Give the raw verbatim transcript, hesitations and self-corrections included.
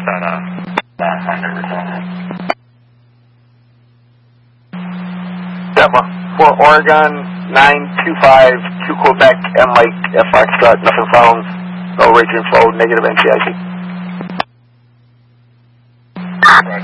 That, uh, last time they were doing it. Delta, for Oregon, nine two five, two Quebec, M Mike, F Foxtrot, nothing found, no rate info, negative N T I C.